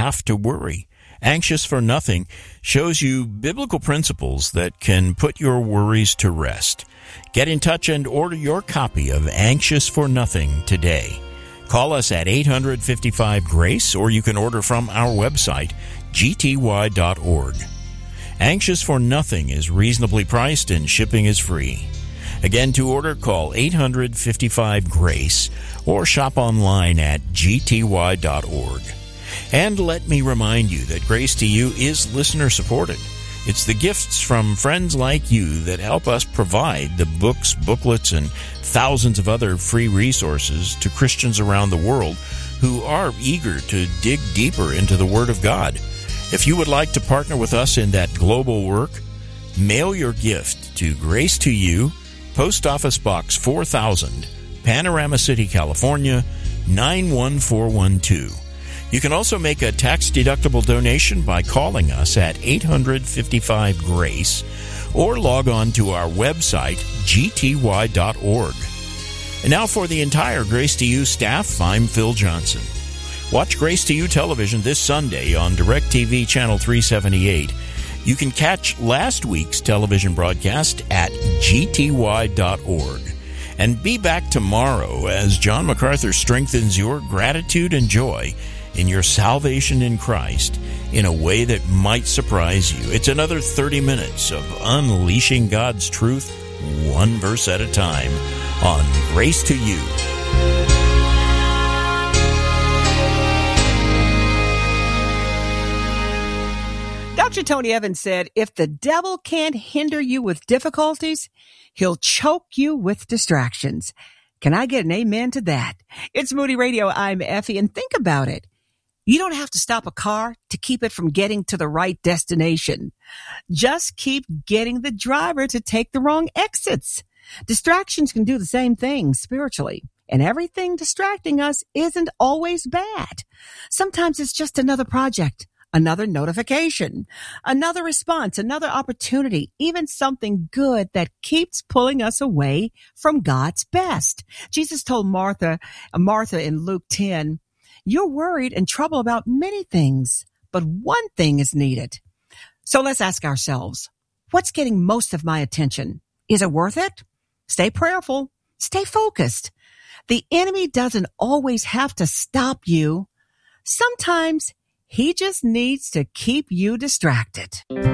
have to worry. Anxious for Nothing shows you biblical principles that can put your worries to rest. Get in touch and order your copy of Anxious for Nothing today. Call us at 855-GRACE, or you can order from our website, gty.org. Anxious for Nothing is reasonably priced and shipping is free. Again, to order, call 855-GRACE or shop online at gty.org. And let me remind you that Grace to You is listener-supported. It's the gifts from friends like you that help us provide the books, booklets, and thousands of other free resources to Christians around the world who are eager to dig deeper into the Word of God. If you would like to partner with us in that global work, mail your gift to Grace to You, Post Office Box 4000, Panorama City, California, 91412. You can also make a tax-deductible donation by calling us at 855-GRACE or log on to our website, gty.org. And now for the entire Grace to You staff, I'm Phil Johnson. Watch Grace to You television this Sunday on DirecTV Channel 378. You can catch last week's television broadcast at gty.org. And be back tomorrow as John MacArthur strengthens your gratitude and joy in your salvation in Christ in a way that might surprise you. It's another 30 minutes of unleashing God's truth, one verse at a time, on Grace to You. Dr. Tony Evans said, if the devil can't hinder you with difficulties, he'll choke you with distractions. Can I get an amen to that? It's Moody Radio. I'm Effie, and think about it. You don't have to stop a car to keep it from getting to the right destination. Just keep getting the driver to take the wrong exits. Distractions can do the same thing spiritually, and everything distracting us isn't always bad. Sometimes it's just another project, another notification, another response, another opportunity, even something good that keeps pulling us away from God's best. Jesus told Martha in Luke 10, you're worried and troubled about many things, but one thing is needed. So let's ask ourselves, what's getting most of my attention? Is it worth it? Stay prayerful. Stay focused. The enemy doesn't always have to stop you. Sometimes he just needs to keep you distracted.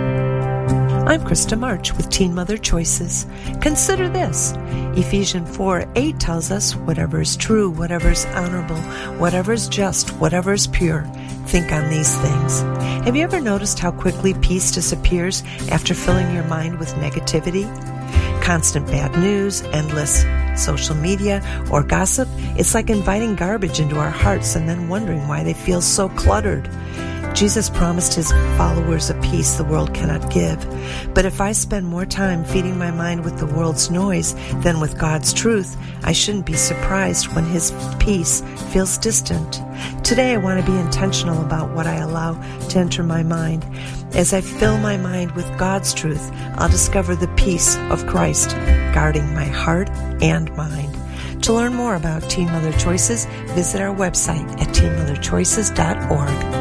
I'm Krista March with Teen Mother Choices. Consider this. Ephesians 4:8 tells us, whatever is true, whatever is honorable, whatever is just, whatever is pure, think on these things. Have you ever noticed how quickly peace disappears after filling your mind with negativity? Constant bad news, endless social media, or gossip, it's like inviting garbage into our hearts and then wondering why they feel so cluttered. Jesus promised his followers a peace the world cannot give. But if I spend more time feeding my mind with the world's noise than with God's truth, I shouldn't be surprised when his peace feels distant. Today I want to be intentional about what I allow to enter my mind. As I fill my mind with God's truth, I'll discover the peace of Christ, guarding my heart and mind. To learn more about Teen Mother Choices, visit our website at teenmotherchoices.org.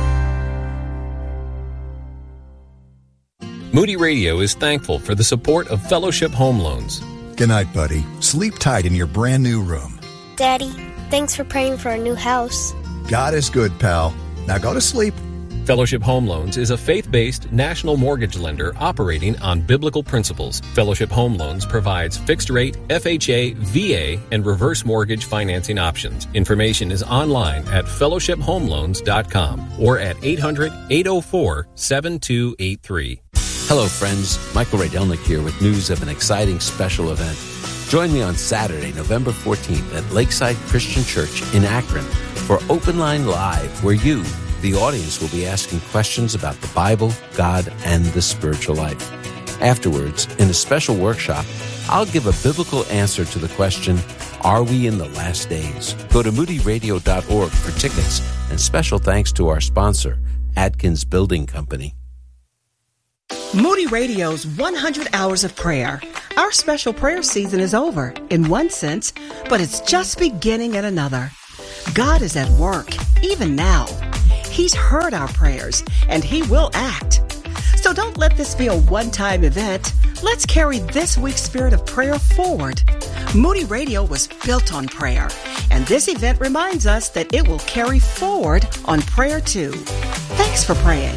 Moody Radio is thankful for the support of Fellowship Home Loans. Good night, buddy. Sleep tight in your brand new room. Daddy, thanks for praying for our new house. God is good, pal. Now go to sleep. Fellowship Home Loans is a faith-based national mortgage lender operating on biblical principles. Fellowship Home Loans provides fixed-rate, FHA, VA, and reverse mortgage financing options. Information is online at fellowshiphomeloans.com or at 800-804-7283. Hello, friends. Michael Rydelnik here with news of an exciting special event. Join me on Saturday, November 14th at Lakeside Christian Church in Akron for Open Line Live, where you, the audience, will be asking questions about the Bible, God, and the spiritual life. Afterwards, in a special workshop, I'll give a biblical answer to the question, are we in the last days? Go to moodyradio.org for tickets, and special thanks to our sponsor, Adkins Building Company. Moody Radio's 100 Hours of Prayer. Our special prayer season is over, in one sense, but it's just beginning in another. God is at work, even now. He's heard our prayers, and He will act. So don't let this be a one-time event. Let's carry this week's spirit of prayer forward. Moody Radio was built on prayer, and this event reminds us that it will carry forward on prayer too. Thanks for praying.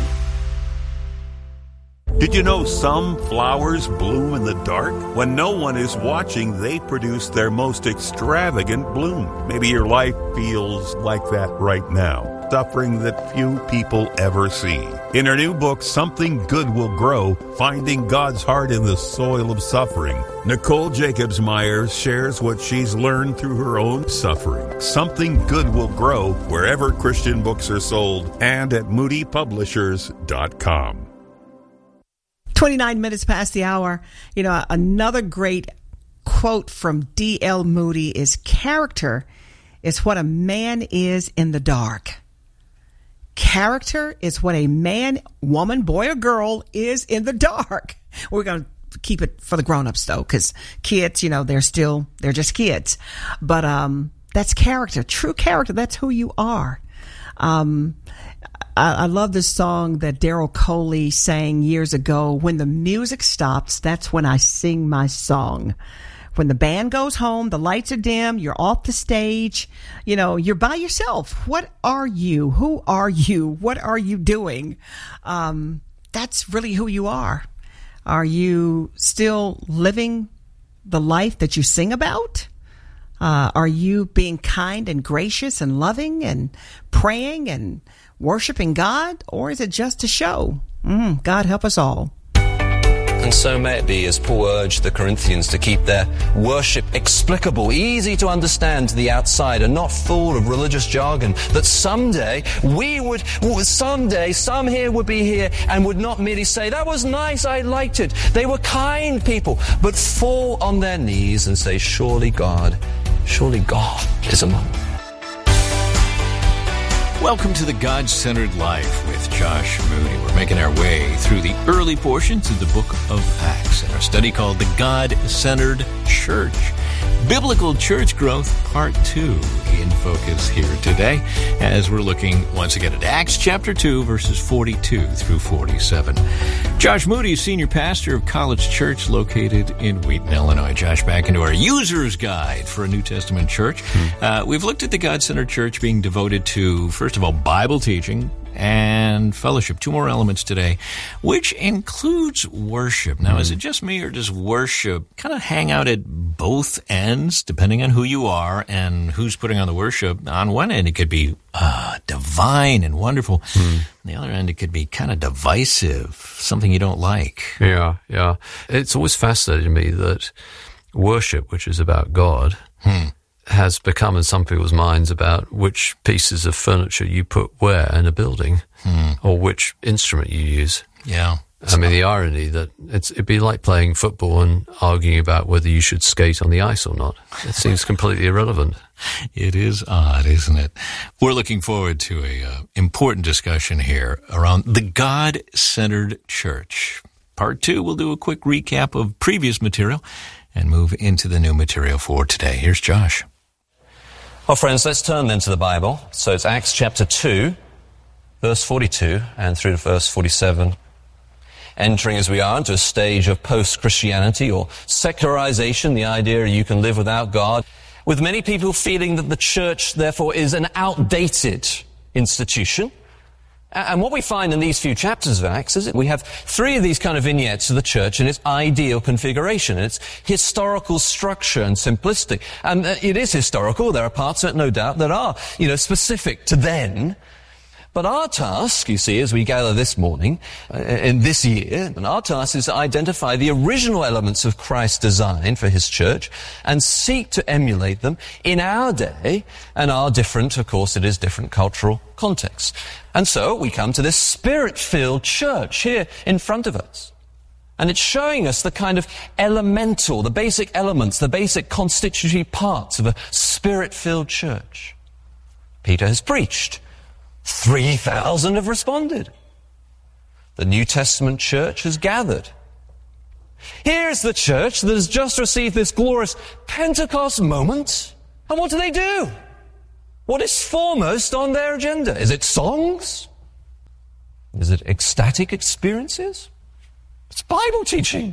Did you know some flowers bloom in the dark? When no one is watching, they produce their most extravagant bloom. Maybe your life feels like that right now. Suffering that few people ever see. In her new book, Something Good Will Grow, Finding God's Heart in the Soil of Suffering, Nicole Jacobs-Myers shares what she's learned through her own suffering. Something Good Will Grow wherever Christian books are sold and at moodypublishers.com. 29 minutes past the hour. You know, another great quote from D.L. Moody is, "Character is what a man is in the dark." Character is what a man, woman, boy, or girl is in the dark. We're going to keep it for the grown-ups, though, because kids, you know, they're just kids. But that's character, true character. That's who you are. I love this song that Daryl Coley sang years ago. When the music stops, that's when I sing my song. When the band goes home, the lights are dim, you're off the stage, you know, you're by yourself. What are you? Who are you? What are you doing? That's really who you are. Are you still living the life that you sing about? Are you being kind and gracious and loving and praying and worshiping God? Or is it just a show? God help us all. And so may it be, as Paul urged the Corinthians to keep their worship explicable, easy to understand to the outsider, not full of religious jargon, that someday some here would be here and would not merely say, "That was nice, I liked it. They were kind people," but fall on their knees and say, surely God is among them. Welcome to the God-Centered Life with Josh Moody. We're making our way through the early portions of the book of Acts in our study called The God-Centered Church. Biblical Church Growth Part 2 in focus here today as we're looking once again at Acts chapter 2 verses 42 through 47. Josh Moody is senior pastor of College Church located in Wheaton, Illinois. Josh, back into our user's guide for a New Testament church. We've looked at the God-Centered Church being devoted to, first of all, Bible teaching and fellowship. Two more elements today, which includes worship. Now, is it just me, or does worship kind of hang out at both ends, depending on who you are and who's putting on the worship? On one end, it could be divine and wonderful. On the other end, it could be kind of divisive, something you don't like. Yeah. It's always fascinated me that worship, which is about God, has become in some people's minds about which pieces of furniture you put where in a building or which instrument you use. Yeah. I mean, the irony that it'd be like playing football and arguing about whether you should skate on the ice or not. It seems completely irrelevant. It is odd, isn't it? We're looking forward to a important discussion here around the God-Centered Church. Part 2, we'll do a quick recap of previous material and move into the new material for today. Here's Josh. Well, friends, let's turn then to the Bible. So it's Acts chapter 2, verse 42, and through to verse 47. Entering as we are into a stage of post-Christianity or secularization, the idea you can live without God, with many people feeling that the church, therefore, is an outdated institution. And what we find in these few chapters of Acts is that we have three of these kind of vignettes of the church in its ideal configuration, its historical structure and simplistic. And it is historical. There are parts of it, no doubt, that are, specific to then. But our task, you see, as we gather this morning, in this year, and our task is to identify the original elements of Christ's design for his church and seek to emulate them in our day and our different, of course, it is different cultural contexts. And so we come to this spirit-filled church here in front of us. And it's showing us the kind of elemental, the basic elements, the basic constitutory parts of a spirit-filled church. Peter has preached. 3,000 have responded. The New Testament church has gathered. Here's the church that has just received this glorious Pentecost moment. And what do? What is foremost on their agenda? Is it songs? Is it ecstatic experiences? It's Bible teaching.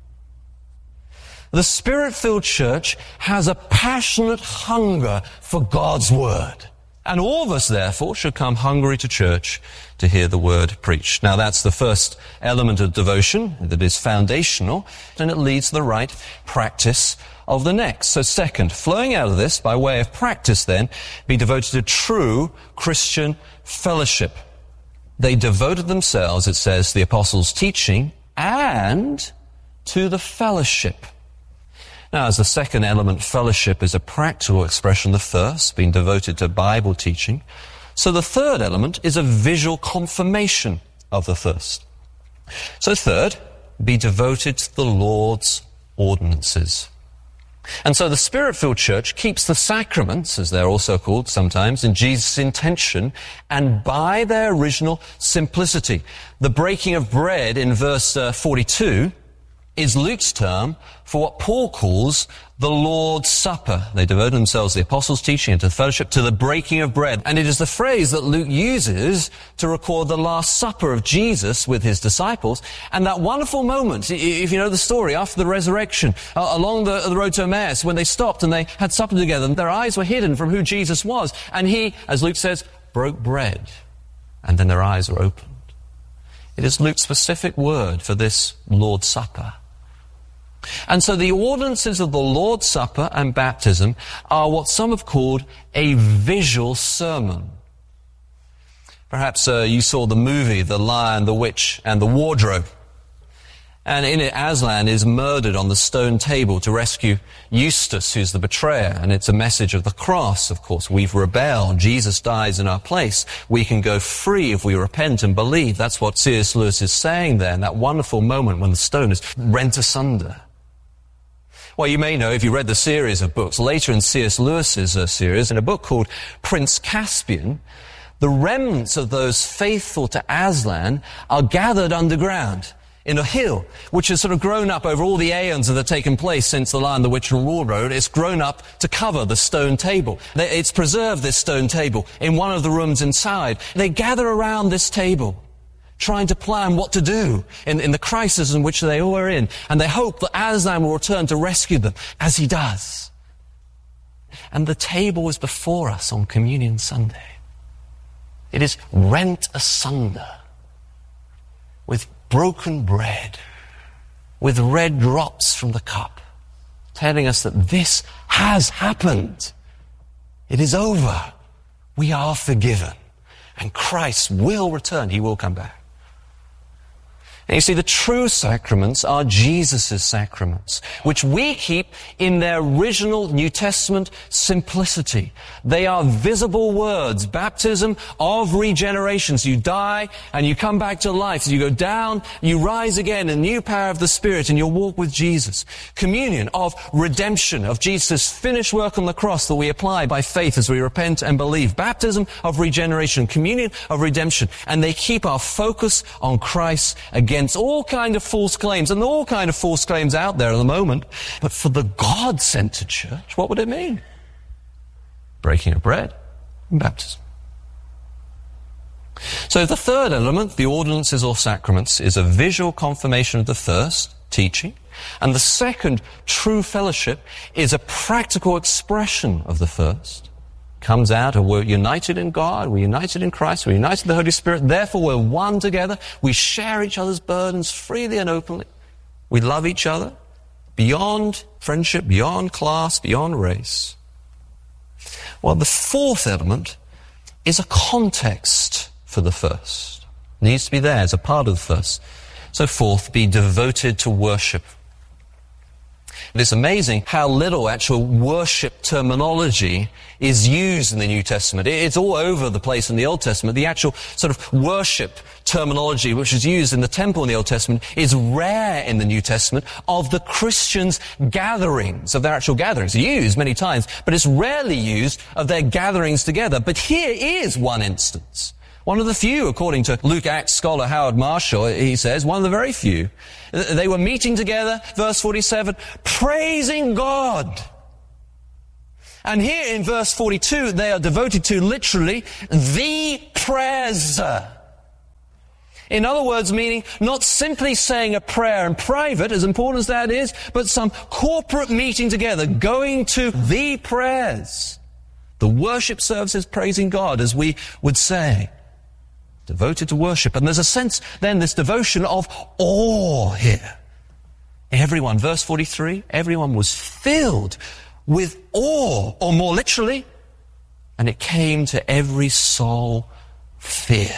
The Spirit-filled church has a passionate hunger for God's Word. And all of us, therefore, should come hungry to church to hear the Word preached. Now, that's the first element of devotion that is foundational, and it leads to the right practice of the next. So second, flowing out of this, by way of practice then, be devoted to true Christian fellowship. They devoted themselves, it says, to the apostles' teaching and to the fellowship. Now, as the second element, fellowship is a practical expression of the first, being devoted to Bible teaching. So the third element is a visual confirmation of the first. So third, be devoted to the Lord's ordinances. And so the Spirit-filled church keeps the sacraments, as they're also called sometimes, in Jesus' intention and by their original simplicity. The breaking of bread in verse 42 is Luke's term for what Paul calls the Lord's Supper. They devoted themselves to the apostles' teaching and to the fellowship, to the breaking of bread. And it is the phrase that Luke uses to record the Last Supper of Jesus with his disciples. And that wonderful moment, if you know the story, after the resurrection, along the road to Emmaus, when they stopped and they had supper together, their eyes were hidden from who Jesus was. And he, as Luke says, broke bread. And then their eyes were opened. It is Luke's specific word for this Lord's Supper. And so the ordinances of the Lord's Supper and baptism are what some have called a visual sermon. Perhaps you saw the movie The Lion, the Witch, and the Wardrobe. And in it, Aslan is murdered on the stone table to rescue Eustace, who's the betrayer. And it's a message of the cross, of course. We've rebelled. Jesus dies in our place. We can go free if we repent and believe. That's what C.S. Lewis is saying there in that wonderful moment when the stone is rent asunder. Well, you may know, if you read the series of books, later in C.S. Lewis's series, in a book called Prince Caspian, the remnants of those faithful to Aslan are gathered underground in a hill, which has sort of grown up over all the aeons that have taken place since The Lion, the Witch, and Wardrobe. It's grown up to cover the stone table. It's preserved this stone table in one of the rooms inside. They gather around this table, trying to plan what to do in the crisis in which they all are in. And they hope that Aslan will return to rescue them, as he does. And the table is before us on Communion Sunday. It is rent asunder with broken bread, with red drops from the cup, telling us that this has happened. It is over. We are forgiven. And Christ will return. He will come back. And you see, the true sacraments are Jesus' sacraments, which we keep in their original New Testament simplicity. They are visible words, baptism of regeneration. So you die and you come back to life. So you go down, you rise again in the new power of the Spirit and you'll walk with Jesus. Communion of redemption, of Jesus' finished work on the cross that we apply by faith as we repent and believe. Baptism of regeneration, communion of redemption. And they keep our focus on Christ against all kind of false claims, and all kind of false claims out there at the moment. But for the God-centered church, what would it mean? Breaking of bread and baptism. So the third element, the ordinances or sacraments, is a visual confirmation of the first, teaching, and the second, true fellowship, is a practical expression of the first. Comes out of we're united in God, we're united in Christ, we're united in the Holy Spirit, therefore we're one together, we share each other's burdens freely and openly, we love each other beyond friendship, beyond class, beyond race. Well, the fourth element is a context for the first. It needs to be there as a part of the first. So fourth, be devoted to worship. It's amazing how little actual worship terminology is used in the New Testament. It's all over the place in the Old Testament. The actual sort of worship terminology which is used in the temple in the Old Testament is rare in the New Testament of the Christians' gatherings, of their actual gatherings. It's used many times, but it's rarely used of their gatherings together. But here is one instance. One of the few, according to Luke Acts scholar Howard Marshall, he says, one of the very few. They were meeting together, verse 47, praising God And here in verse 42, they are devoted to literally the prayers. In other words, meaning not simply saying a prayer in private, as important as that is, but some corporate meeting together, going to the prayers. The worship services praising God, as we would say. Devoted to worship. And there's a sense, then, this devotion of awe here. Everyone, verse 43, everyone was filled with awe, or more literally, and it came to every soul fear.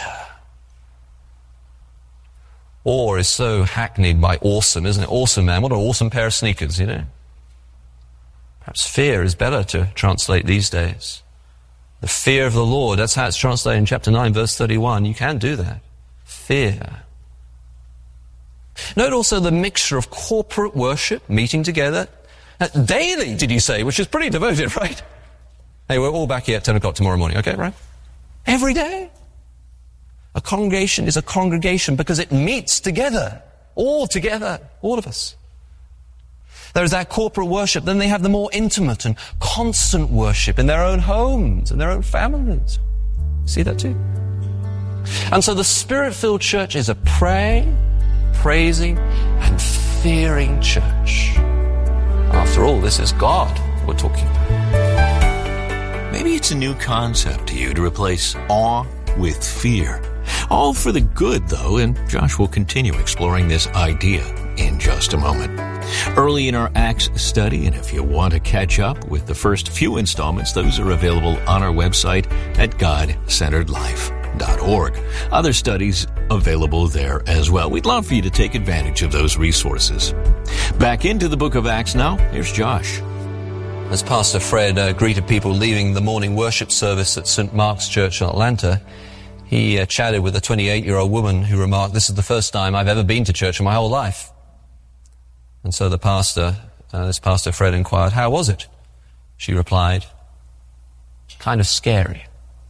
Awe is so hackneyed by awesome, isn't it? Awesome, man. What an awesome pair of sneakers, you know. Perhaps fear is better to translate these days. The fear of the Lord, that's how it's translated in chapter 9, verse 31. You can do that. Fear. Note also the mixture of corporate worship, meeting together. Daily, did you say? Which is pretty devoted, right? Hey, we're all back here at 10 o'clock tomorrow morning, okay, right? Every day. A congregation is a congregation because it meets together, all of us. There is that corporate worship. Then they have the more intimate and constant worship in their own homes and their own families. See that too? And so the Spirit-filled church is a praying, praising, and fearing church. After all, this is God we're talking about. Maybe it's a new concept to you to replace awe with fear. All for the good, though, and Josh will continue exploring this idea in just a moment. Early in our Acts study, and if you want to catch up with the first few installments, those are available on our website at godcenteredlife.org. Other studies available there as well. We'd love for you to take advantage of those resources. Back into the book of Acts now, here's Josh. As Pastor Fred greeted people leaving the morning worship service at St. Mark's Church in Atlanta, he chatted with a 28-year-old woman who remarked, "This is the first time I've ever been to church in my whole life." And so this Pastor Fred inquired, "How was it?" She replied, "Kind of scary."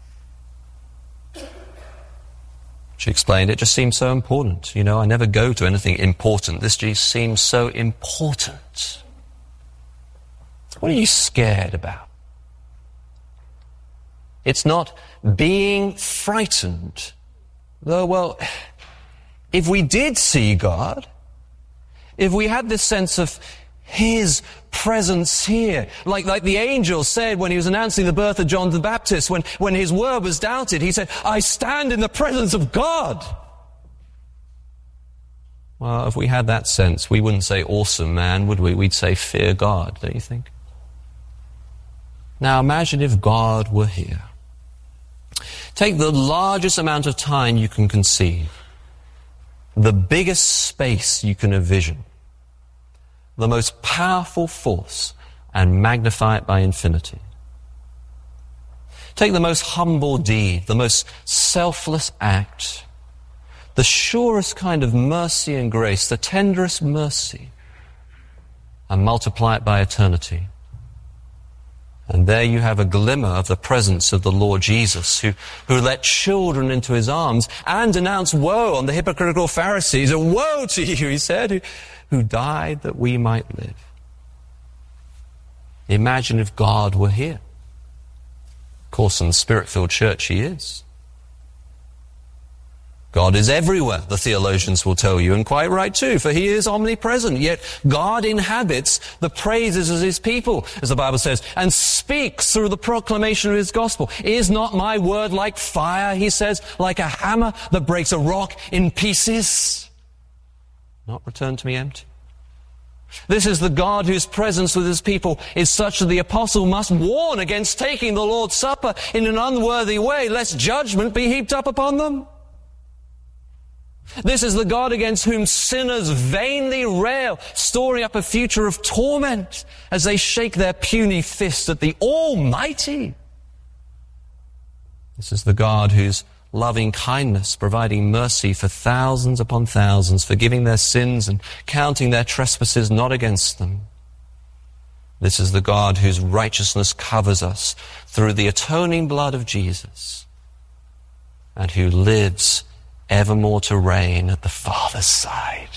She explained, "It just seemed so important. You know, I never go to anything important. This just seems so important." What are you scared about? It's not being frightened. Though, well, if we did see God, if we had this sense of His presence here, like the angel said when he was announcing the birth of John the Baptist, when his word was doubted, he said, "I stand in the presence of God." Well, if we had that sense, we wouldn't say awesome man, would we? We'd say fear God, don't you think? Now imagine if God were here. Take the largest amount of time you can conceive, the biggest space you can envision, the most powerful force, and magnify it by infinity. Take the most humble deed, the most selfless act, the surest kind of mercy and grace, the tenderest mercy, and multiply it by eternity. And there you have a glimmer of the presence of the Lord Jesus, who let children into His arms and announced woe on the hypocritical Pharisees. "A woe to you," He said, who died that we might live. Imagine if God were here. Of course, in the Spirit-filled church, He is. God is everywhere, the theologians will tell you, and quite right too, for He is omnipresent. Yet God inhabits the praises of His people, as the Bible says, and speaks through the proclamation of His gospel. "Is not my word like fire," He says, "like a hammer that breaks a rock in pieces? Not return to me empty." This is the God whose presence with His people is such that the apostle must warn against taking the Lord's Supper in an unworthy way, lest judgment be heaped up upon them. This is the God against whom sinners vainly rail, storing up a future of torment as they shake their puny fist at the Almighty. This is the God whose loving kindness, providing mercy for thousands upon thousands, forgiving their sins and counting their trespasses not against them. This is the God whose righteousness covers us through the atoning blood of Jesus, and who lives evermore to reign at the Father's side.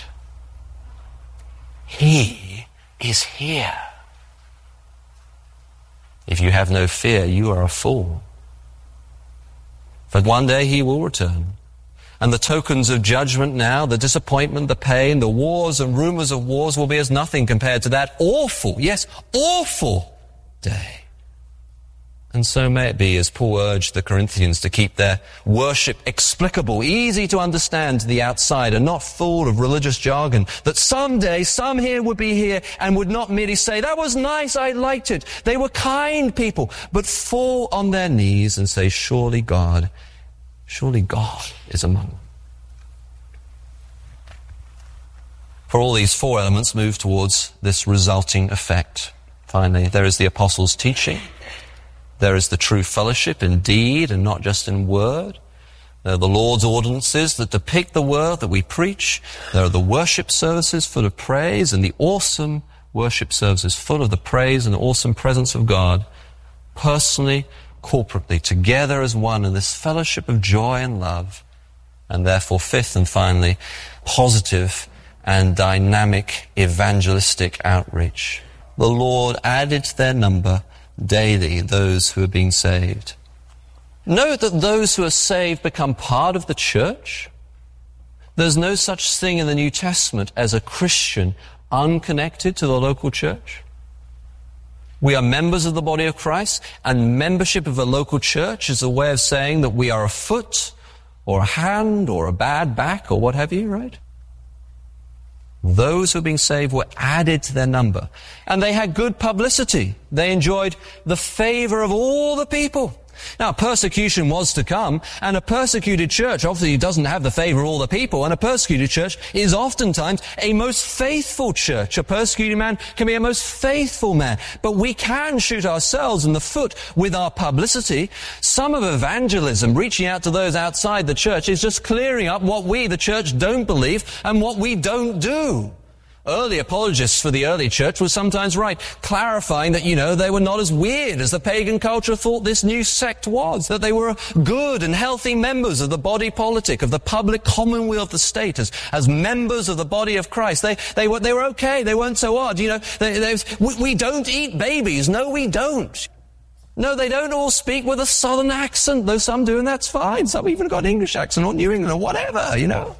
He is here. If you have no fear, you are a fool. For one day he will return. And the tokens of judgment now, the disappointment, the pain, the wars and rumors of wars will be as nothing compared to that awful, yes, awful day. And so may it be, as Paul urged the Corinthians to keep their worship explicable, easy to understand to the outsider, not full of religious jargon, that someday some here would be here and would not merely say, that was nice, I liked it. They were kind people, but fall on their knees and say, surely God is among them. For all these four elements move towards this resulting effect. Finally, there is the apostles' teaching. There is the true fellowship in deed and not just in word. There are the Lord's ordinances that depict the word that we preach. There are the worship services full of praise and the awesome worship services full of the praise and the awesome presence of God, personally, corporately, together as one in this fellowship of joy and love. And therefore, fifth and finally, positive and dynamic evangelistic outreach. The Lord added to their number daily those who are being saved. Note that those who are saved become part of the church. There's no such thing in the New Testament as a Christian unconnected to the local church. We are members of the body of Christ, and membership of a local church is a way of saying that we are a foot or a hand or a bad back or what have you, right? Those who are being saved were added to their number. And they had good publicity. They enjoyed the favor of all the people. Now, persecution was to come, and a persecuted church obviously doesn't have the favor of all the people, and a persecuted church is oftentimes a most faithful church. A persecuted man can be a most faithful man. But we can shoot ourselves in the foot with our publicity. Some of evangelism, reaching out to those outside the church, is just clearing up what we, the church, don't believe and what we don't do. Early apologists for the early church were sometimes right, clarifying that, they were not as weird as the pagan culture thought this new sect was, that they were good and healthy members of the body politic, of the public commonweal of the state, as members of the body of Christ. They were okay, they weren't so odd, we don't eat babies, no we don't. No, they don't all speak with a southern accent, though some do, and that's fine. Some even got an English accent or New England or whatever,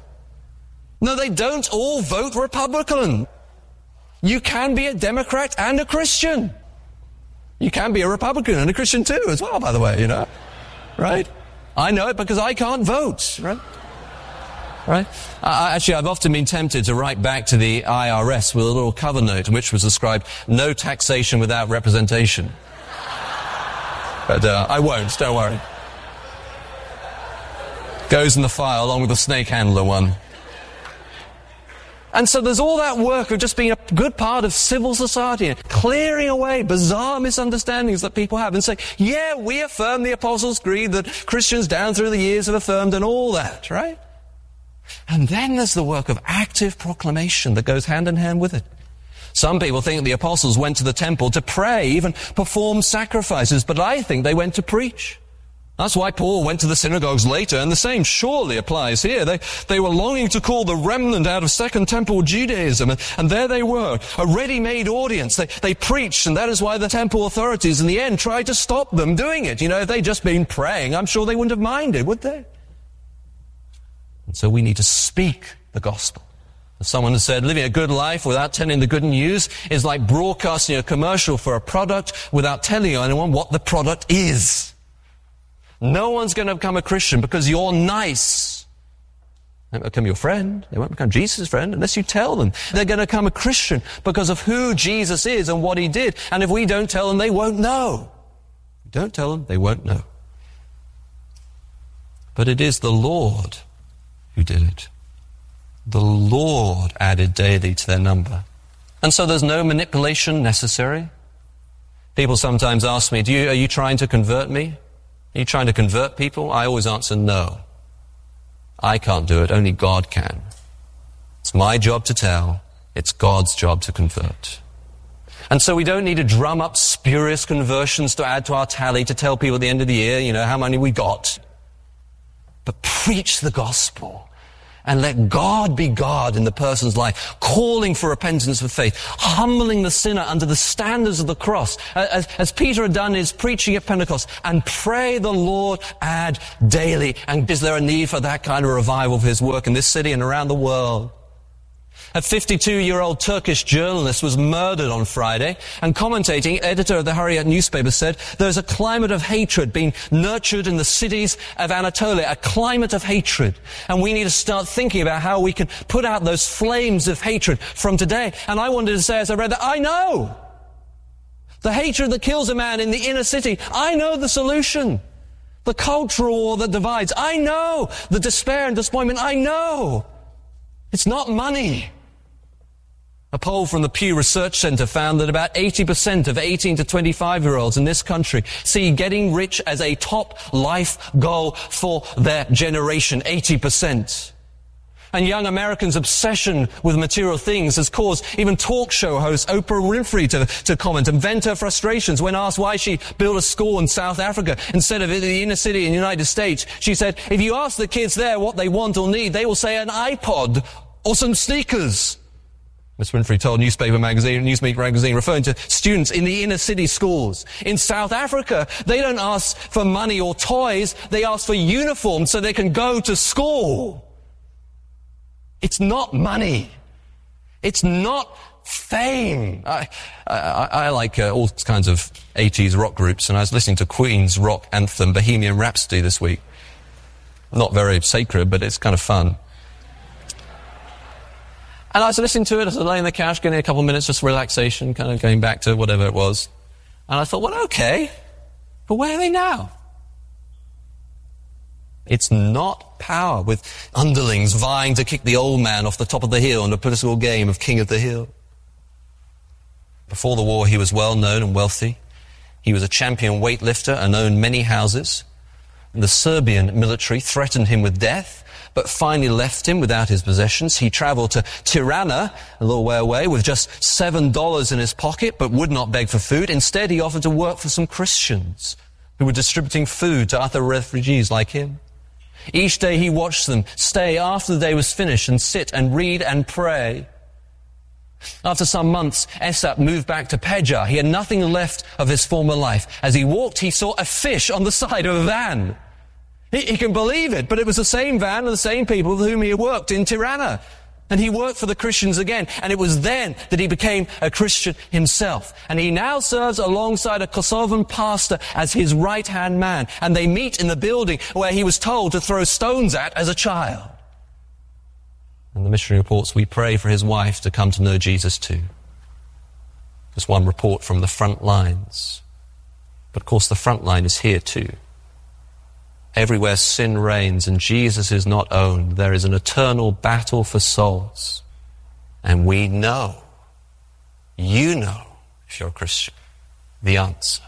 No, they don't all vote Republican. You can be a Democrat and a Christian. You can be a Republican and a Christian too, as well, by the way, Right? I know it because I can't vote, right? Right? Actually, I've often been tempted to write back to the IRS with a little cover note in which was described, no taxation without representation. But I won't, don't worry. Goes in the file along with the snake handler one. And so there's all that work of just being a good part of civil society and clearing away bizarre misunderstandings that people have and say, yeah, we affirm the Apostles' Creed that Christians down through the years have affirmed and all that, right? And then there's the work of active proclamation that goes hand in hand with it. Some people think the apostles went to the temple to pray, even perform sacrifices, but I think they went to preach. That's why Paul went to the synagogues later, and the same surely applies here. They were longing to call the remnant out of Second Temple Judaism, and there they were, a ready-made audience. They preached, and that is why the temple authorities in the end tried to stop them doing it. If they'd just been praying, I'm sure they wouldn't have minded, would they? And so we need to speak the gospel. As someone has said, living a good life without telling the good news is like broadcasting a commercial for a product without telling anyone what the product is. No one's going to become a Christian because you're nice. They won't become your friend. They won't become Jesus' friend unless you tell them. They're going to become a Christian because of who Jesus is and what he did. And if we don't tell them, they won't know. If we don't tell them, they won't know. But it is the Lord who did it. The Lord added daily to their number. And so there's no manipulation necessary. People sometimes ask me, are you trying to convert me? Are you trying to convert people? I always answer no. I can't do it. Only God can. It's my job to tell. It's God's job to convert. And so we don't need to drum up spurious conversions to add to our tally to tell people at the end of the year, how many we got. But preach the gospel and let God be God in the person's life, calling for repentance of faith, humbling the sinner under the standards of the cross, as Peter had done in his preaching at Pentecost, and pray the Lord add daily. And is there a need for that kind of revival for his work in this city and around the world? A 52-year-old Turkish journalist was murdered on Friday, and commentating, editor of the Hurriyet newspaper said, there's a climate of hatred being nurtured in the cities of Anatolia, a climate of hatred. And we need to start thinking about how we can put out those flames of hatred from today. And I wanted to say as I read that, I know the hatred that kills a man in the inner city. I know the solution. The cultural war that divides. I know the despair and disappointment. I know. It's not money. A poll from the Pew Research Center found that about 80% of 18 to 25-year-olds in this country see getting rich as a top life goal for their generation. 80%. And young Americans' obsession with material things has caused even talk show host Oprah Winfrey to comment and vent her frustrations when asked why she built a school in South Africa instead of in the inner city in the United States. She said, if you ask the kids there what they want or need, they will say an iPod or some sneakers. Ms. Winfrey told Newsweek magazine, referring to students in the inner city schools. In South Africa, they don't ask for money or toys, they ask for uniforms so they can go to school. It's not money. It's not fame. I like all kinds of 80s rock groups, and I was listening to Queen's rock anthem, Bohemian Rhapsody, this week. Not very sacred, but it's kind of fun. And I was listening to it as I lay on the couch, getting a couple of minutes just relaxation, kind of going back to whatever it was. And I thought, well, okay, but where are they now? It's not power with underlings vying to kick the old man off the top of the hill in a political game of King of the Hill. Before the war, he was well known and wealthy. He was a champion weightlifter and owned many houses. The Serbian military threatened him with death, but finally left him without his possessions. He traveled to Tirana, a little way away, with just $7 in his pocket, but would not beg for food. Instead, he offered to work for some Christians who were distributing food to other refugees like him. Each day he watched them stay after the day was finished and sit and read and pray. After some months, Esap moved back to Peja. He had nothing left of his former life. As he walked, he saw a fish on the side of a van. He can believe it, but it was the same van and the same people with whom he had worked in Tirana. And he worked for the Christians again. And it was then that he became a Christian himself. And he now serves alongside a Kosovan pastor as his right-hand man. And they meet in the building where he was told to throw stones at as a child. And the missionary reports, we pray for his wife to come to know Jesus too. Just one report from the front lines. But of course the front line is here too. Everywhere sin reigns and Jesus is not owned, there is an eternal battle for souls. And we know, you know, if you're a Christian, the answer.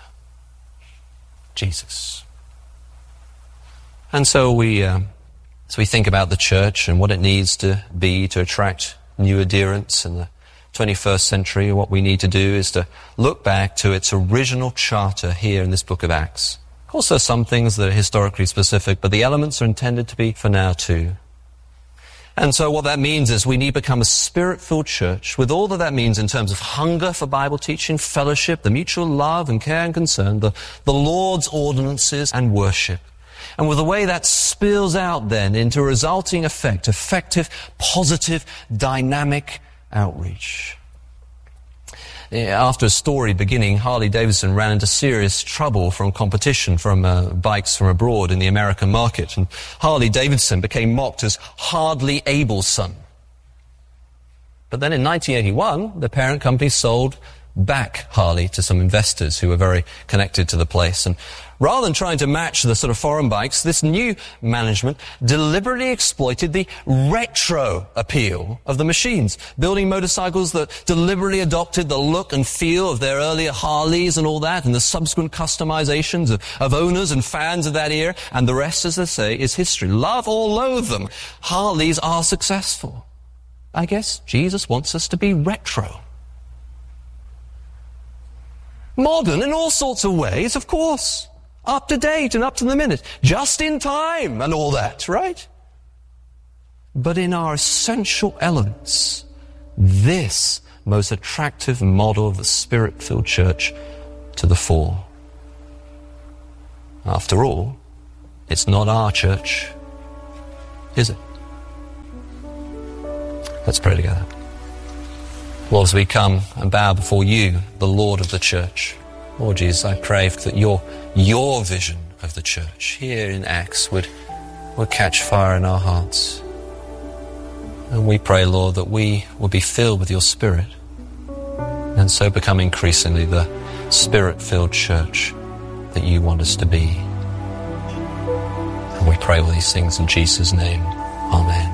Jesus. And so we think about the church and what it needs to be to attract new adherents in the 21st century. What we need to do is to look back to its original charter here in this book of Acts. Of course, there are some things that are historically specific, but the elements are intended to be for now too. And so what that means is we need to become a spirit-filled church with all that means in terms of hunger for Bible teaching, fellowship, the mutual love and care and concern, the Lord's ordinances and worship. And with the way that spills out then into a resulting effect, effective, positive, dynamic outreach. After a storied beginning, Harley-Davidson ran into serious trouble from competition from bikes from abroad in the American market. And Harley-Davidson became mocked as hardly able son. But then in 1981, the parent company sold back Harley to some investors who were very connected to the place. And rather than trying to match the sort of foreign bikes, this new management deliberately exploited the retro appeal of the machines, building motorcycles that deliberately adopted the look and feel of their earlier Harleys and all that, and the subsequent customizations of owners and fans of that era. And the rest, as they say, is history. Love or loathe them, Harleys are successful. I guess Jesus wants us to be retro. Modern in all sorts of ways, of course. Up to date and up to the minute. Just in time and all that, right? but in our essential elements, this most attractive model of the Spirit-filled church to the fore. After all, it's not our church, is it? Let's pray together. Lord, as we come and bow before you, the Lord of the church, Lord Jesus, I pray that your vision of the church here in Acts would catch fire in our hearts. And we pray, Lord, that we will be filled with your Spirit and so become increasingly the Spirit-filled church that you want us to be. And we pray all these things in Jesus' name. Amen.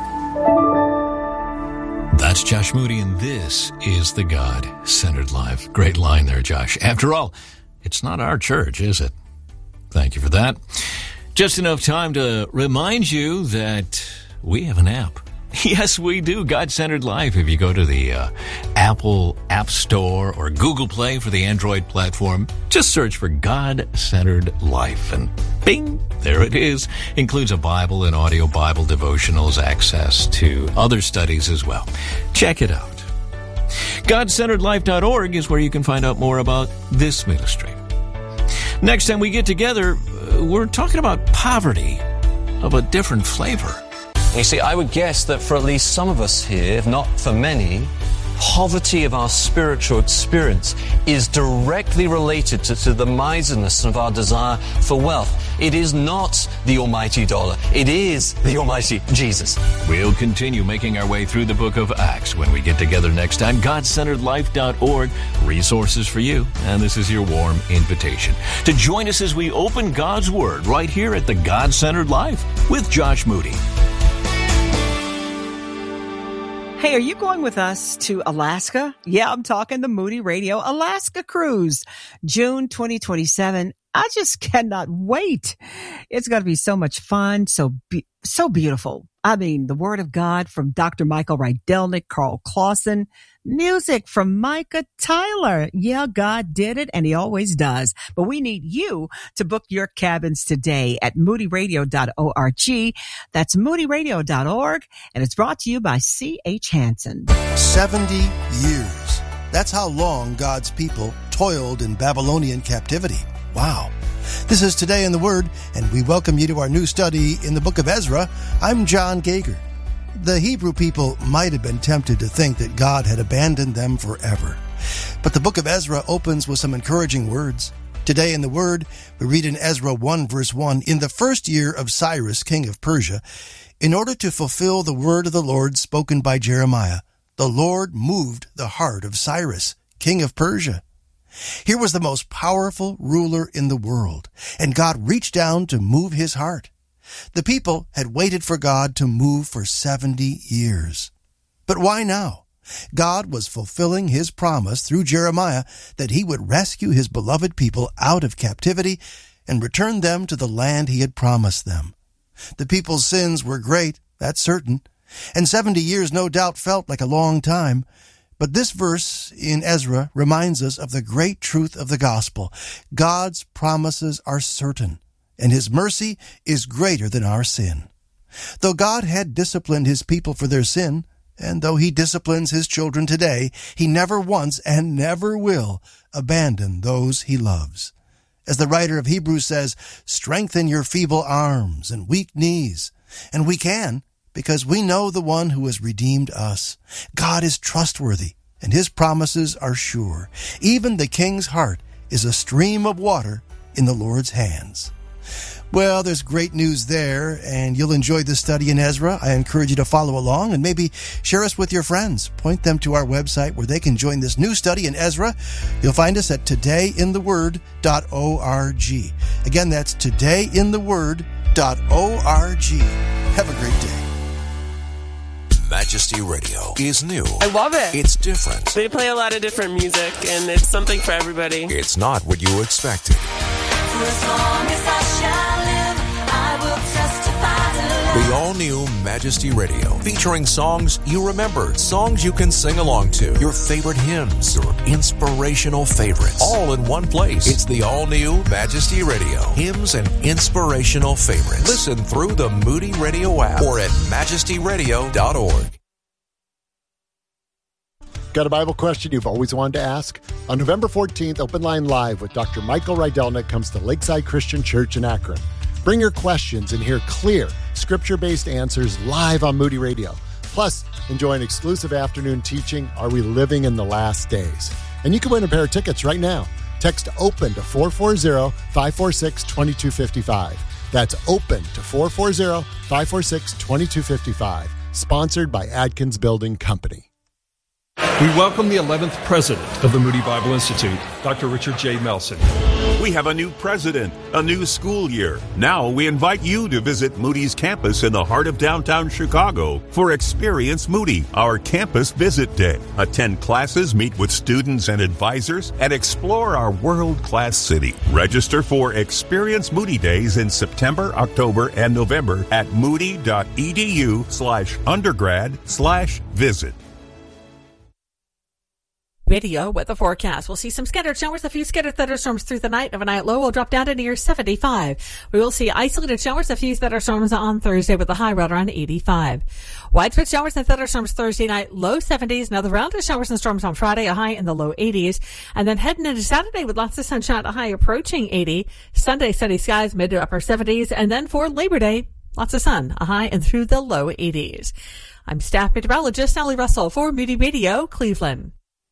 That's Josh Moody, and this is the God-Centered Life. Great line there, Josh. After all, it's not our church, is it? Thank you for that. Just enough time to remind you that we have an app. Yes, we do. God-Centered Life. If you go to the Apple App Store or Google Play for the Android platform, just search for God-Centered Life, and bing, there it is. Includes a Bible and audio Bible devotionals, access to other studies as well. Check it out. GodCenteredLife.org is where you can find out more about this ministry. Next time we get together, we're talking about poverty of a different flavor. You see, I would guess that for at least some of us here, if not for many, poverty of our spiritual experience is directly related to the miserliness of our desire for wealth. It is not the almighty dollar. It is the almighty Jesus. We'll continue making our way through the book of Acts when we get together next time. GodCenteredLife.org, resources for you. And this is your warm invitation to join us as we open God's Word right here at the God-Centered Life with Josh Moody. Hey, are you going with us to Alaska? Yeah, I'm talking the Moody Radio Alaska Cruise, June 2027. I just cannot wait. It's going to be so much fun, so beautiful. I mean, the Word of God from Dr. Michael Rydelnik, Carl Clausen, music from Micah Tyler. Yeah, God did it, and He always does. But we need you to book your cabins today at moodyradio.org. That's moodyradio.org, and it's brought to you by C.H. Hansen. 70 years. That's how long God's people toiled in Babylonian captivity. Wow. This is Today in the Word, and we welcome you to our new study in the book of Ezra. I'm John Gager. The Hebrew people might have been tempted to think that God had abandoned them forever. But the book of Ezra opens with some encouraging words. Today in the Word, we read in Ezra 1 verse 1, "In the first year of Cyrus, king of Persia, in order to fulfill the word of the Lord spoken by Jeremiah, the Lord moved the heart of Cyrus, king of Persia." Here was the most powerful ruler in the world, and God reached down to move his heart. The people had waited for God to move for 70 years. But why now? God was fulfilling his promise through Jeremiah that he would rescue his beloved people out of captivity and return them to the land he had promised them. The people's sins were great, that's certain, and 70 years no doubt felt like a long time. But this verse in Ezra reminds us of the great truth of the gospel. God's promises are certain, and his mercy is greater than our sin. Though God had disciplined his people for their sin, and though he disciplines his children today, he never once and never will abandon those he loves. As the writer of Hebrews says, "Strengthen your feeble arms and weak knees." And we can, because we know the one who has redeemed us. God is trustworthy, and his promises are sure. Even the king's heart is a stream of water in the Lord's hands. Well, there's great news there, and you'll enjoy this study in Ezra. I encourage you to follow along and maybe share us with your friends. Point them to our website where they can join this new study in Ezra. You'll find us at todayintheword.org. Again, that's todayintheword.org. Have a great day. Majesty Radio is new. I love it. It's different. They play a lot of different music, and it's something for everybody. It's not what you expected. For as long as I shall live, I will testify to love. We all-new Majesty Radio, featuring songs you remember, songs you can sing along to, your favorite hymns, your inspirational favorites, all in one place. It's the all-new Majesty Radio, hymns and inspirational favorites. Listen through the Moody Radio app or at majestyradio.org. Got a Bible question you've always wanted to ask? On November 14th, Open Line Live with Dr. Michael Rydelnik comes to Lakeside Christian Church in Akron. Bring your questions and hear clear, scripture-based answers live on Moody Radio. Plus, enjoy an exclusive afternoon teaching, Are We Living in the Last Days? And you can win a pair of tickets right now. Text OPEN to 440-546-2255. That's OPEN to 440-546-2255. Sponsored by Adkins Building Company. We welcome the 11th president of the Moody Bible Institute, Dr. Richard J. Melson. We have a new president, a new school year. Now we invite you to visit Moody's campus in the heart of downtown Chicago for Experience Moody, our campus visit day. Attend classes, meet with students and advisors, and explore our world-class city. Register for Experience Moody Days in September, October, and November at moody.edu/undergrad/visit. Radio weather forecast. We'll see some scattered showers, a few scattered thunderstorms through the night. Overnight low will drop down to near 75. We will see isolated showers, a few thunderstorms on Thursday with a high right around 85. Widespread showers and thunderstorms Thursday night, low 70s. Another round of showers and storms on Friday, a high in the low 80s. And then heading into Saturday with lots of sunshine, a high approaching 80. Sunday, sunny skies, mid to upper 70s. And then for Labor Day, lots of sun, a high in through the low 80s. I'm staff meteorologist Allie Russell for Moody Radio, Cleveland.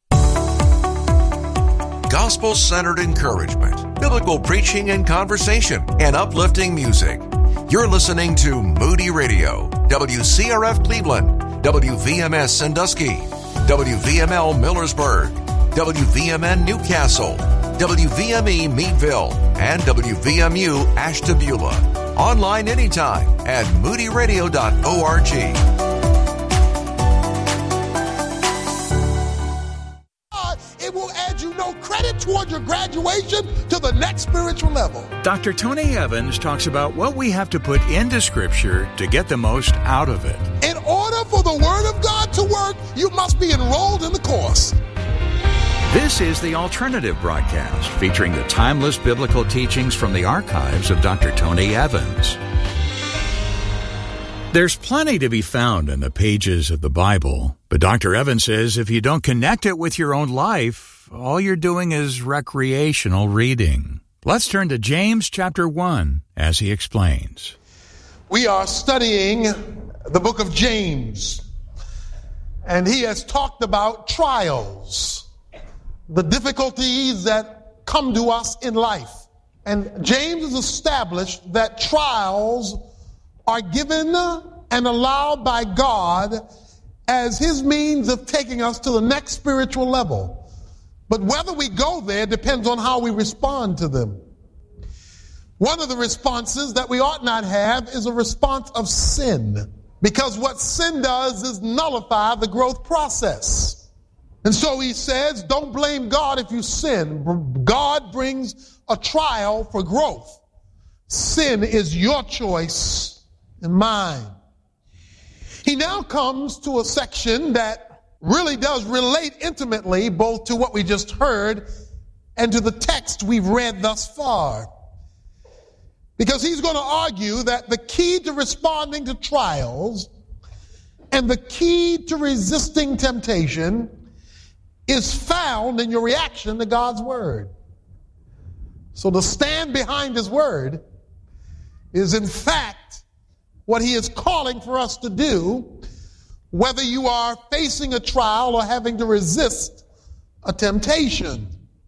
Gospel-centered encouragement, biblical preaching and conversation, and uplifting music. You're listening to Moody Radio, WCRF Cleveland, WVMS Sandusky, WVML Millersburg, WVMN Newcastle, WVME Meadville, and WVMU Ashtabula. Online anytime at moodyradio.org. It will add you no credit toward your graduation to the next spiritual level. Dr. Tony Evans talks about what we have to put into Scripture to get the most out of it. In order for the Word of God to work, you must be enrolled in the course. This is the Alternative Broadcast, featuring the timeless biblical teachings from the archives of Dr. Tony Evans. There's plenty to be found in the pages of the Bible, but Dr. Evans says if you don't connect it with your own life, all you're doing is recreational reading. Let's turn to James chapter 1 as he explains. We are studying the book of James, and he has talked about trials, the difficulties that come to us in life. And James has established that trials are given and allowed by God as his means of taking us to the next spiritual level. But whether we go there depends on how we respond to them. One of the responses that we ought not have is a response of sin, because what sin does is nullify the growth process. And so he says, don't blame God if you sin. God brings a trial for growth. Sin is your choice and mine. He now comes to a section that really does relate intimately both to what we just heard and to the text we've read thus far. Because he's going to argue that the key to responding to trials and the key to resisting temptation is found in your reaction to God's word. So to stand behind his word is in fact what he is calling for us to do, whether you are facing a trial or having to resist a temptation.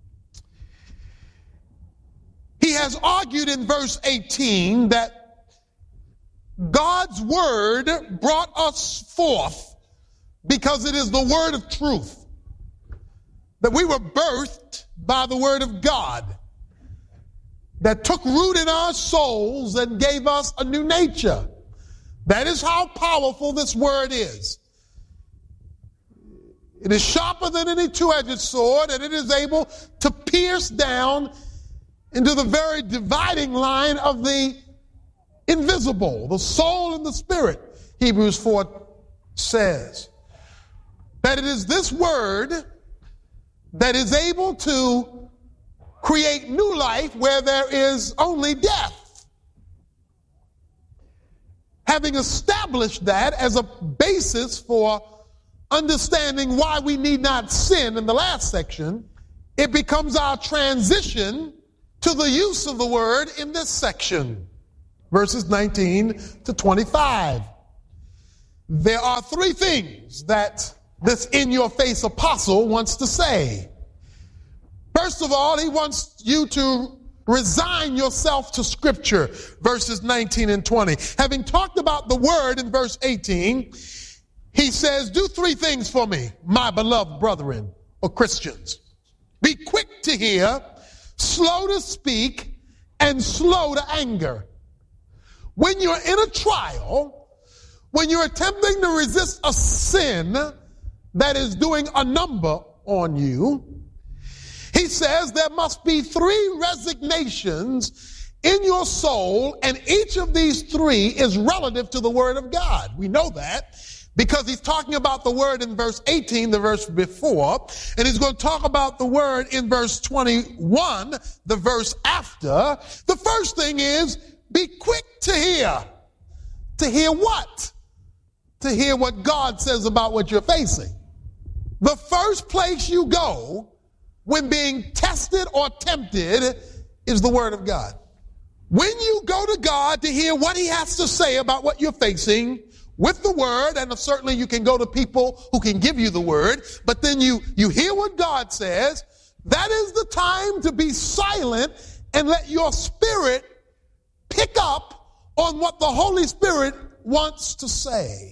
He has argued in verse 18 that God's word brought us forth because it is the word of truth, that we were birthed by the word of God that took root in our souls and gave us a new nature. That is how powerful this word is. It is sharper than any two-edged sword, and it is able to pierce down into the very dividing line of the invisible, the soul and the spirit. Hebrews 4 says that it is this word that is able to create new life where there is only death. Having established that as a basis for understanding why we need not sin in the last section, it becomes our transition to the use of the word in this section, verses 19 to 25. There are three things that this in-your-face apostle wants to say. First of all, he wants you to resign yourself to Scripture, verses 19 and 20. Having talked about the word in verse 18, he says, do three things for me, my beloved brethren, or Christians. Be quick to hear, slow to speak, and slow to anger. When you're in a trial, when you're attempting to resist a sin that is doing a number on you, he says there must be three resignations in your soul, and each of these three is relative to the Word of God. We know that because he's talking about the Word in verse 18, the verse before, and he's going to talk about the Word in verse 21, the verse after. The first thing is, be quick to hear. To hear what? To hear what God says about what you're facing. The first place you go when being tested or tempted is the Word of God. When you go to God to hear what he has to say about what you're facing with the Word, and certainly you can go to people who can give you the Word, but then you hear what God says, that is the time to be silent and let your spirit pick up on what the Holy Spirit wants to say.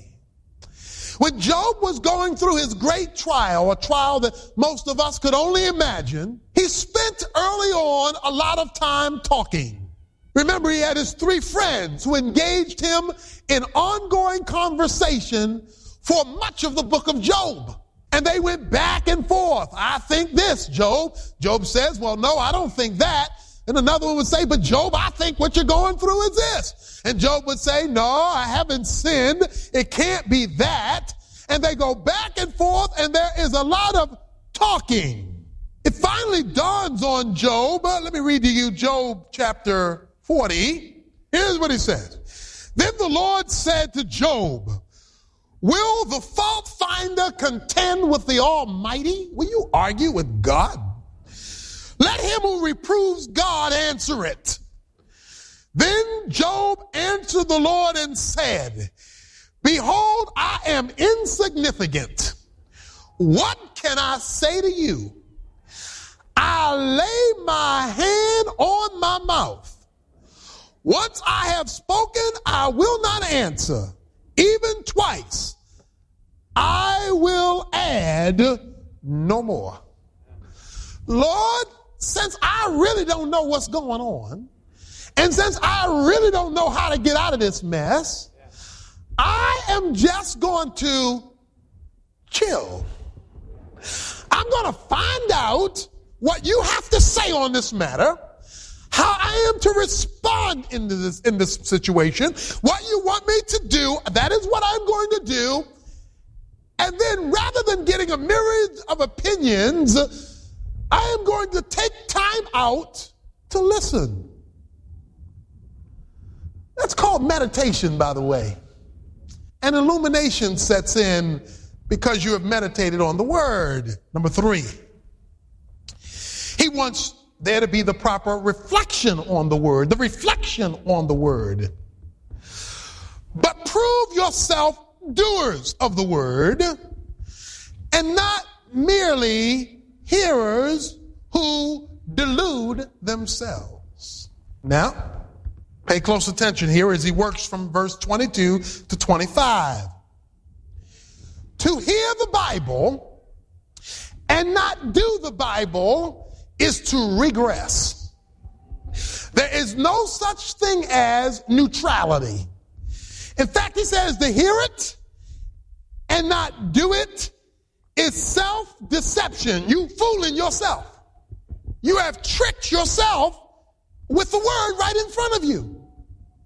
When Job was going through his great trial, a trial that most of us could only imagine, he spent early on a lot of time talking. Remember, he had his three friends who engaged him in ongoing conversation for much of the book of Job. And they went back and forth. I think this, Job. Job says, well, no, I don't think that. And another one would say, but Job, I think what you're going through is this. And Job would say, no, I haven't sinned. It can't be that. And they go back and forth, and there is a lot of talking. It finally dawns on Job. Let me read to you Job chapter 40. Here's what he says. Then the Lord said to Job, will the fault finder contend with the Almighty? Will you argue with God? Let him who reproves God answer it. Then Job answered the Lord and said, behold, I am insignificant. What can I say to you? I lay my hand on my mouth. Once I have spoken, I will not answer. Even twice, I will add no more. Lord, since I really don't know what's going on, and since I really don't know how to get out of this mess, I am just going to chill. I'm going to find out what you have to say on this matter, how I am to respond in this situation, what you want me to do, that is what I'm going to do. And then rather than getting a myriad of opinions, I am going to take time out to listen. That's called meditation, by the way. And illumination sets in because you have meditated on the Word. Number 3, he wants there to be the proper reflection on the Word, the reflection on the Word. But prove yourself doers of the Word and not merely hearers who delude themselves. Now, pay close attention here as he works from verse 22 to 25. To hear the Bible and not do the Bible is to regress. There is no such thing as neutrality. In fact, he says to hear it and not do it is self-deception. You fooling yourself. You have tricked yourself with the Word right in front of you.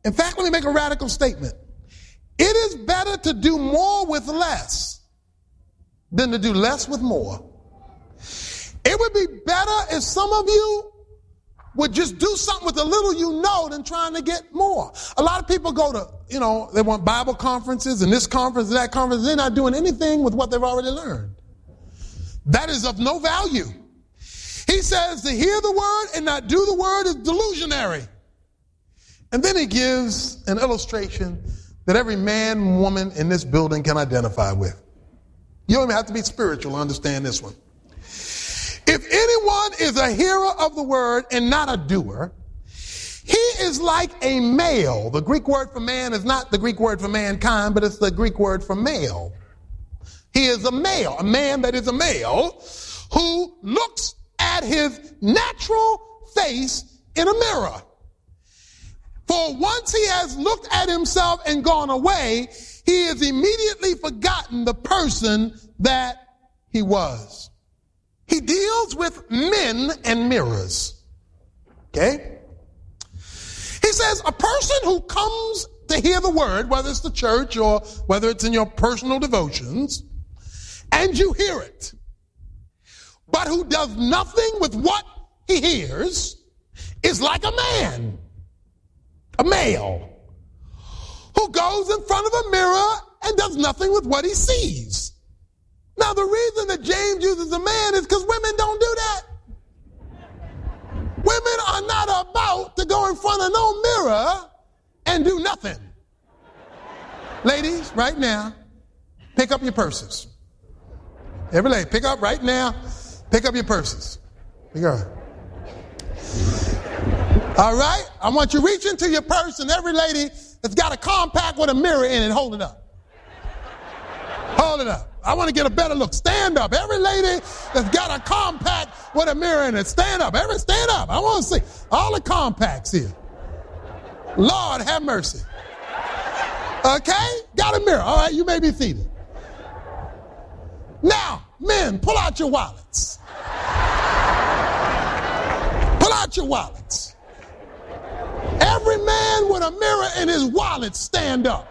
In fact, let me make a radical statement. It is better to do more with less than to do less with more. It would be better if some of you would just do something with the little you know than trying to get more. A lot of people go to, they want Bible conferences and this conference and that conference. They're not doing anything with what they've already learned. That is of no value. He says to hear the word and not do the word is delusionary. And then he gives an illustration that every man and woman in this building can identify with. You don't even have to be spiritual to understand this one. If anyone is a hearer of the word and not a doer, he is like a male. The Greek word for man is not the Greek word for mankind, but it's the Greek word for male. He is a male, a man that is a male who looks at his natural face in a mirror. For once he has looked at himself and gone away, he has immediately forgotten the person that he was. He deals with men and mirrors. Okay? He says a person who comes to hear the word, whether it's the church or whether it's in your personal devotions, and you hear it, but who does nothing with what he hears, is like a man, a male, who goes in front of a mirror and does nothing with what he sees. Now, the reason that James uses a man is because women don't do that. Women are not about to go in front of no mirror and do nothing. Ladies, right now, pick up your purses. Every lady, pick up right now. Pick up your purses. Pick up. All right? I want you to reach into your purse, and every lady that's got a compact with a mirror in it, hold it up. Hold it up. I want to get a better look. Stand up. Every lady that's got a compact with a mirror in it, stand up. Stand up. I want to see all the compacts here. Lord, have mercy. Okay? Got a mirror. All right, you may be seated. Now, men, pull out your wallets. Pull out your wallets. Every man with a mirror in his wallet, stand up.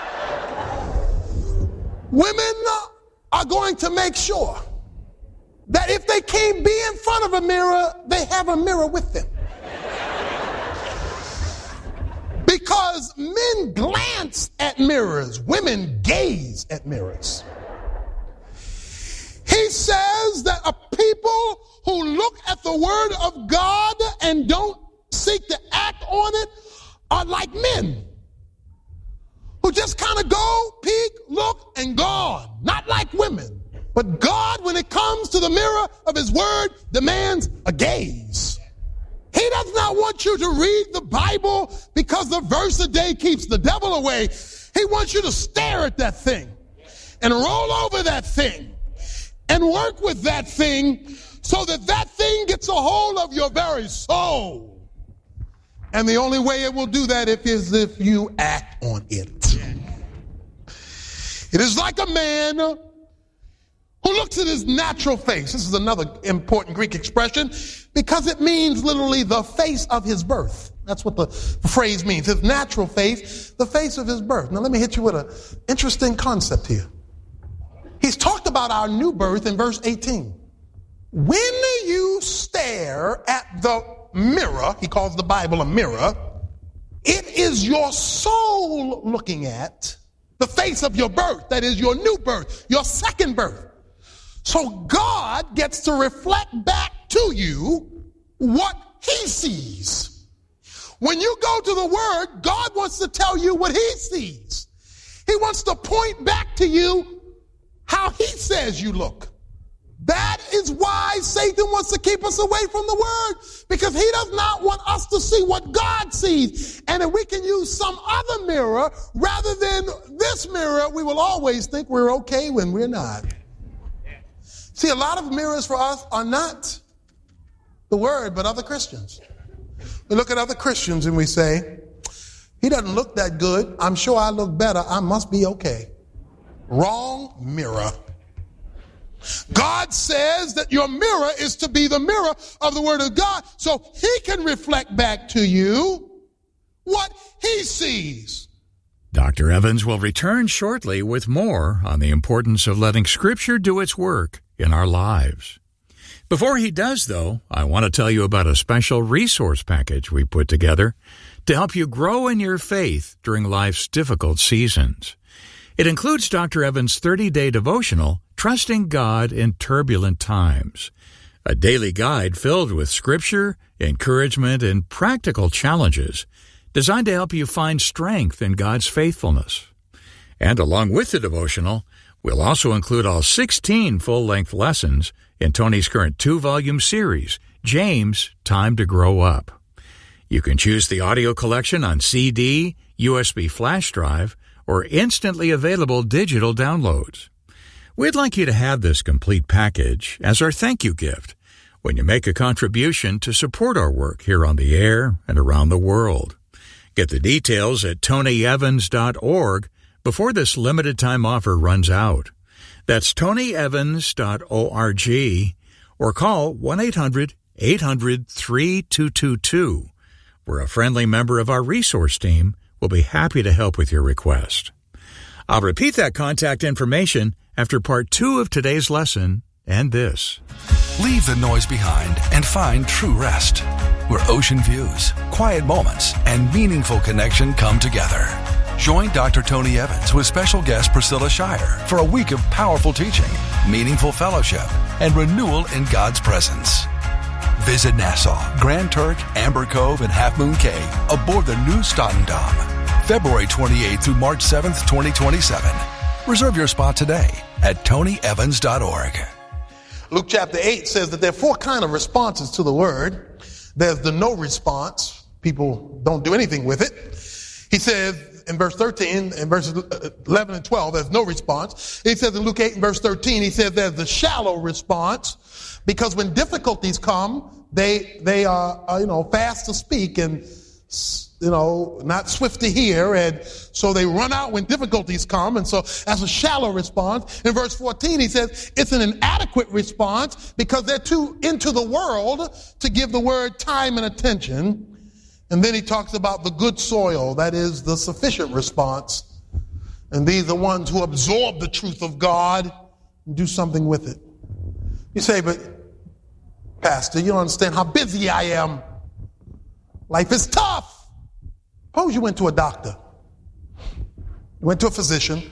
Women are going to make sure that if they can't be in front of a mirror, they have a mirror with them. Because men glance at mirrors, women gaze at mirrors. He says that a people who look at the word of God and don't seek to act on it are like men who just kind of go, peek, look, and gone. Not like women. But God, when it comes to the mirror of his word, demands a gaze. He does not want you to read the Bible because the verse a day keeps the devil away. He wants you to stare at that thing and roll over that thing and work with that thing so that that thing gets a hold of your very soul. And the only way it will do that is if you act on it. It is like a man who looks at his natural face. This is another important Greek expression because it means literally the face of his birth. That's what the phrase means. His natural face, the face of his birth. Now let me hit you with an interesting concept here. He's talked about our new birth in verse 18. When you stare at the mirror, he calls the Bible a mirror, it is your soul looking at the face of your birth. That is your new birth, your second birth. So God gets to reflect back to you what he sees. When you go to the word, God wants to tell you what he sees. He wants to point back to you how he says you look. That is why Satan wants to keep us away from the word, because he does not want us to see what God sees. And if we can use some other mirror rather than this mirror, we will always think we're okay when we're not. See, a lot of mirrors for us are not the word, but other Christians. We look at other Christians and we say, he doesn't look that good. I'm sure I look better. I must be okay. Wrong mirror. God says that your mirror is to be the mirror of the word of God so he can reflect back to you what he sees. Dr. Evans will return shortly with more on the importance of letting Scripture do its work in our lives. Before he does, though, I want to tell you about a special resource package we put together to help you grow in your faith during life's difficult seasons. It includes Dr. Evans' 30-day devotional, Trusting God in Turbulent Times, a daily guide filled with scripture, encouragement, and practical challenges designed to help you find strength in God's faithfulness. And along with the devotional, we'll also include all 16 full-length lessons in Tony's current 2-volume series, James, Time to Grow Up. You can choose the audio collection on CD, USB flash drive, or instantly available digital downloads. We'd like you to have this complete package as our thank you gift when you make a contribution to support our work here on the air and around the world. Get the details at tonyevans.org before this limited time offer runs out. That's tonyevans.org or call 1-800-800-3222, where a friendly member of our resource team will be happy to help with your request. I'll repeat that contact information after part 2 of today's lesson and this. Leave the noise behind and find true rest, where ocean views, quiet moments, and meaningful connection come together. Join Dr. Tony Evans with special guest Priscilla Shirer for a week of powerful teaching, meaningful fellowship, and renewal in God's presence. Visit Nassau, Grand Turk, Amber Cove, and Half Moon Cay aboard the new Statendam, February 28th through March 7th, 2027. Reserve your spot today at tonyevans.org. Luke chapter 8 says that there are 4 kinds of responses to the word. There's the no response. People don't do anything with it. He says in verse 13, in verses 11 and 12, there's no response. He says in Luke 8 and verse 13, he says there's the shallow response, because when difficulties come, they are fast to speak and not swift to hear, and so they run out when difficulties come, and so that's a shallow response. In verse 14, he says it's an inadequate response because they're too into the world to give the word time and attention. And then he talks about the good soil, that is the sufficient response. And these are ones who absorb the truth of God and do something with it. You say, but Pastor, you don't understand how busy I am. Life is tough. Suppose you went to a doctor. You went to a physician.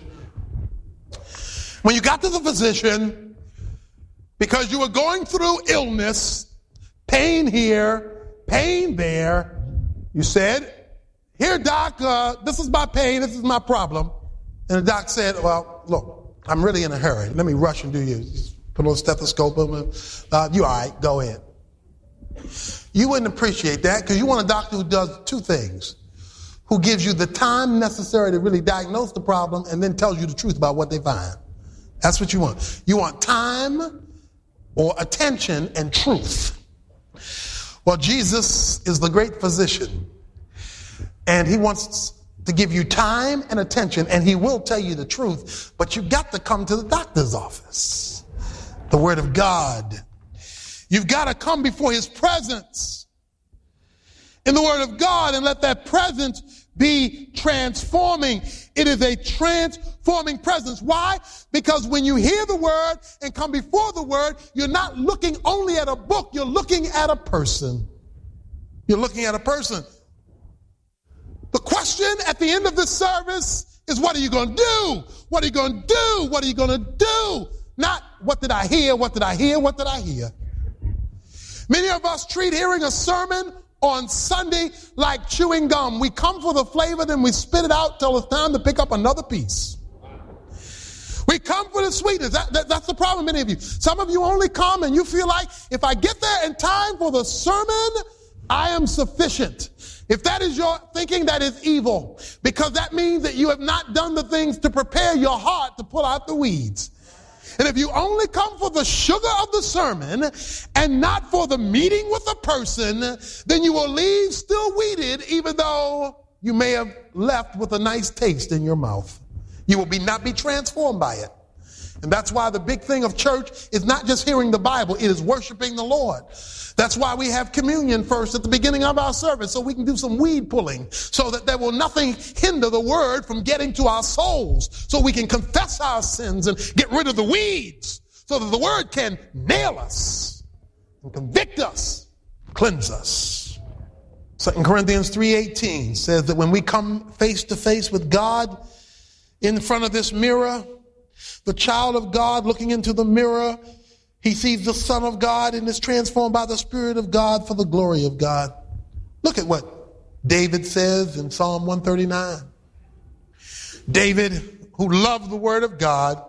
When you got to the physician, because you were going through illness, pain here, pain there, you said, here, doc, this is my pain, this is my problem. And the doc said, well, look, I'm really in a hurry. Let me rush and do you. Just put a little stethoscope on me. You all right, go ahead. You wouldn't appreciate that because you want a doctor who does 2 things. Who gives you the time necessary to really diagnose the problem and then tells you the truth about what they find. That's what you want. You want time or attention and truth. Well, Jesus is the great physician, and he wants to give you time and attention, and he will tell you the truth, but you got to come to the doctor's office. The Word of God. You've got to come before his presence in the Word of God and let that presence be transforming. It is a transforming presence. Why? Because when you hear the Word and come before the Word, you're not looking only at a book, you're looking at a person. You're looking at a person. The question at the end of this service is, what are you going to do? What are you going to do? What are you going to do? Not, what did I hear? What did I hear? What did I hear? Many of us treat hearing a sermon on Sunday like chewing gum. We come for the flavor, then we spit it out till it's time to pick up another piece. We come for the sweetness. That's the problem, many of you. Some of you only come and you feel like, if I get there in time for the sermon, I am sufficient. If that is your thinking, that is evil, because that means that you have not done the things to prepare your heart to pull out the weeds. And if you only come for the sugar of the sermon and not for the meeting with a person, then you will leave still weeded, even though you may have left with a nice taste in your mouth. You will not be transformed by it. And that's why the big thing of church is not just hearing the Bible, it is worshiping the Lord. That's why we have communion first at the beginning of our service, so we can do some weed pulling, so that there will nothing hinder the word from getting to our souls, so we can confess our sins and get rid of the weeds, so that the word can nail us and convict us, cleanse us. 2 Corinthians 3:18 says that when we come face to face with God in front of this mirror, the child of God looking into the mirror, he sees the Son of God and is transformed by the Spirit of God for the glory of God. Look at what David says in Psalm 139. David, who loved the word of God,